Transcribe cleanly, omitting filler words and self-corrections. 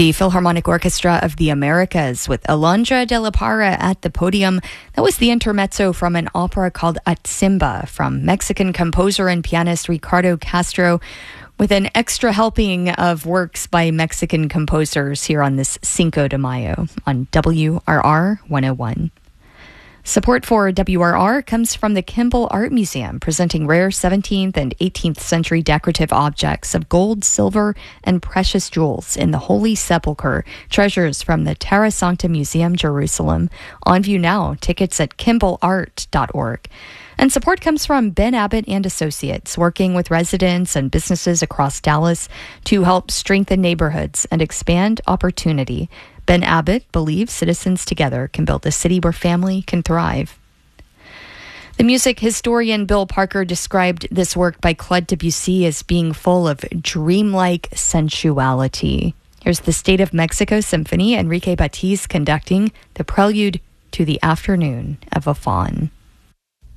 The Philharmonic Orchestra of the Americas with Alondra de la Parra at the podium. That was the intermezzo from an opera called Atzimba from Mexican composer and pianist Ricardo Castro, with an extra helping of works by Mexican composers here on this Cinco de Mayo on WRR 101. Support for WRR comes from the Kimball Art Museum, presenting rare 17th and 18th century decorative objects of gold, silver, and precious jewels in the Holy Sepulchre, treasures from the Terra Sancta Museum, Jerusalem. On view now, tickets at kimballart.org. And support comes from Ben Abbott and Associates, working with residents and businesses across Dallas to help strengthen neighborhoods and expand opportunity. Ben Abbott believes citizens together can build a city where family can thrive. The music historian Bill Parker described this work by Claude Debussy as being full of dreamlike sensuality. Here's the State of Mexico Symphony, Enrique Batiz conducting the prelude to the Afternoon of a Faun.